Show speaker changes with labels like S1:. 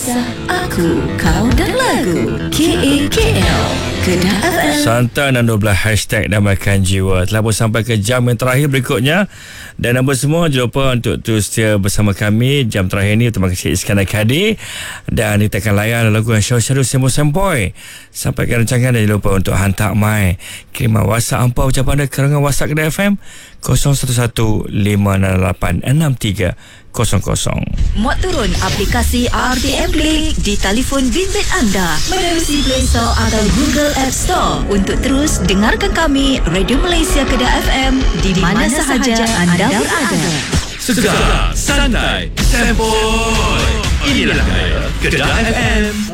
S1: Aku, kau dan lagu KAKL Kedah FM.
S2: Santai 12 hashtag Damaikan Jiwa telah pun sampai ke jam yang terakhir berikutnya. Dan apa semua, jangan lupa untuk terus setia bersama kami jam terakhir ni. Terima kasih Iskandar Kadi. Dan kita akan layan lagu yang syarul semboi-semboi. Sampaikan rancangan dan jangan lupa untuk hantar mai kiriman WhatsApp hampa ucapan anda ke rangan WhatsApp Kedah FM 0115686300.
S1: Muat turun aplikasi RTM Play di telefon bimbit anda menerusi Play Store atau Google App Store untuk terus dengarkan kami Radio Malaysia Kedah FM di mana sahaja anda berada.
S3: Segar, santai, semboi. Inilah Kedah FM.